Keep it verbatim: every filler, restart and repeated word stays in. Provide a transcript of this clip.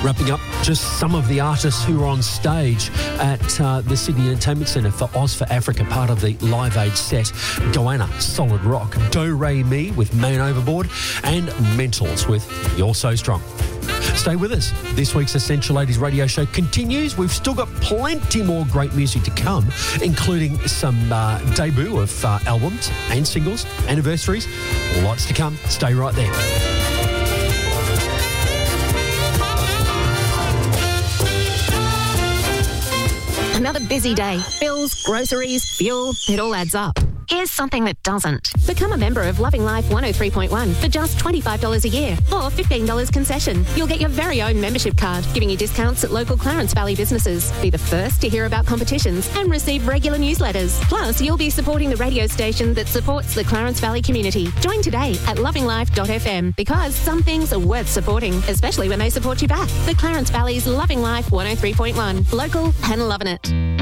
Wrapping up just some of the artists who were on stage at uh, the Sydney Entertainment Centre for Oz for Africa, part of the Live Aid set. Goanna, Solid Rock, Do Re Mi with Main Overboard, and Mentals with You're So Strong. Stay with us. This week's Essential ladies radio show continues. We've still got plenty more great music to come, including some uh, debut of uh, albums and singles, anniversaries. Lots to come. Stay right there. Another busy day. Bills, groceries, fuel, it all adds up. Here's something that doesn't. Become a member of Loving Life one oh three point one for just twenty-five dollars a year or fifteen dollars concession. You'll get your very own membership card, giving you discounts at local Clarence Valley businesses. Be the first to hear about competitions and receive regular newsletters. Plus, you'll be supporting the radio station that supports the Clarence Valley community. Join today at loving life dot f m because some things are worth supporting, especially when they support you back. The Clarence Valley's Loving Life one oh three point one. Local and loving it.